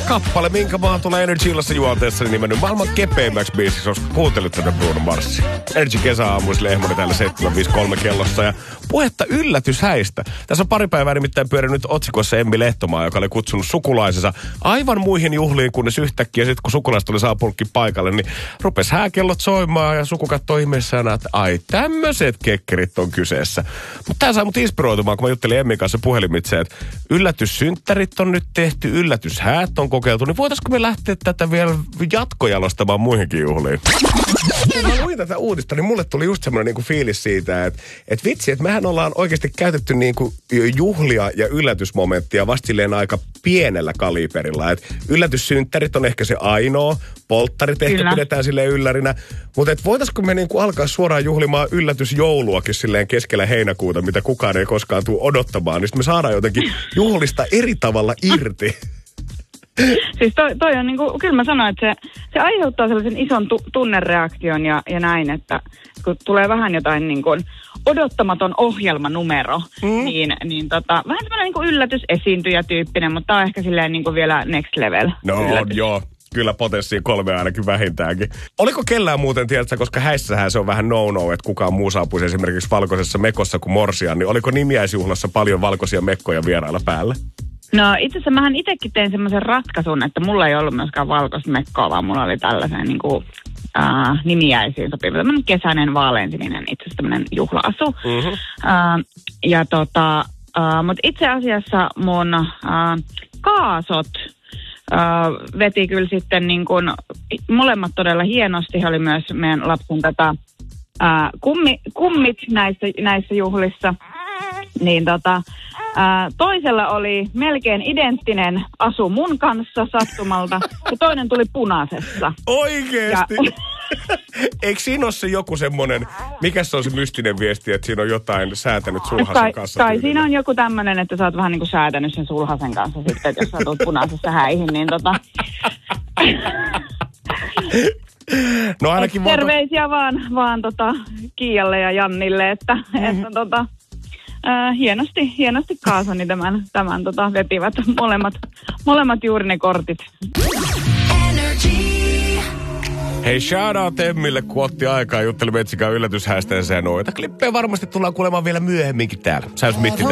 Kappale, minkä maan tulee Energy Illassa juonteessa nimennyt maailman kepeimmäksi biisiksi, koska kuuntelit tätä Bruno Marsia. Energy kesäaamuisille Lehmonen täällä 7.53 kellossa ja puhetta yllätyshäistä. Tässä on pari päivää nimittäin pyörinyt otsikossa Emmi Lehtomaa, joka oli kutsunut sukulaisensa aivan muihin juhliin, kunnes yhtäkkiä sitten kun sukulaiset oli saapunutkin paikalle, niin rupesi hääkellot soimaan ja suku katsoi ihmeessään, että ai tämmöiset kekkerit on kyseessä. Mutta tämä sai mut inspiroitumaan, kun mä juttelin Emmin kanssa puhelimitse, että yllätyssynttärit on nyt tehty, yllätyshäät on kokeiltu, niin voitaisiko me lähteä tätä vielä jatkojalostamaan muihinkin juhliin? Kun mä luin tätä uutista, niin mulle tuli just semmoinen niinku fiilis siitä, että vitsi, että mehän ollaan oikeasti käytetty niinku juhlia ja yllätysmomenttia vastilleen aika pienellä kaliberilla. Et yllätyssynttärit on ehkä se ainoa, polttarit ehkä pidetään silleen yllärinä, mutta voitaisiko me niinku alkaa suoraan juhlimaan yllätysjouluakin silleen keskellä heinäkuuta, mitä kukaan ei koskaan tule odottamaan, niin me saadaan jotenkin juhlista eri tavalla irti. Siis toi on niinku, kyllä mä sanoin, että se aiheuttaa sellaisen ison tunnereaktion ja näin, että kun tulee vähän jotain niinku odottamaton ohjelmanumero, niin vähän semmoinen niinku yllätysesiintyjä-tyyppinen, mutta tää on ehkä silleen niinku vielä next level. No on, joo. Kyllä potenssiin 3 ainakin vähintäänkin. Oliko kellään muuten, tiedätkö, koska häissähän se on vähän no-no, että kukaan muu saapuisi esimerkiksi valkoisessa mekossa kuin morsian, niin oliko nimiäisjuhlassa paljon valkoisia mekkoja vierailla päällä? No itse asiassa mähän itsekin tein semmoisen ratkaisun, että mulla ei ollut myöskään valkoista mekkoa, vaan mulla oli tällaisen niin kuin, nimiäisiin sopiva. Tämmöinen kesäinen vaaleansininen itse asiassa tämmöinen juhla-asu. Mutta itse asiassa mun kaasot veti kyllä sitten niin kuin, molemmat todella hienosti. He oli myös meidän lapsen kummit näissä juhlissa. Niin toisella oli melkein identtinen asu mun kanssa sattumalta ja toinen tuli punaisessa. Oikeesti? Eikö siinä ole se joku semmoinen, mikä se on se mystinen viesti, että siinä on jotain säätänyt sulhasen kanssa? Tai siinä on joku tämmöinen, että sä oot vähän niin kuin säätänyt sen sulhasen kanssa sitten, että jos sä tulet punaisessa häihin, niin No ainakin terveisiä vaan Kiialle ja Jannille, että hienosti kaasoni tämän vetivät molemmat juuri ne kortit. Hei, shout out Emmille, kun otti aikaa jutteli Metsikaan yllätyshäistä ja noita klippejä varmasti tullaan kuulemaan vielä myöhemminkin täällä. Sä jos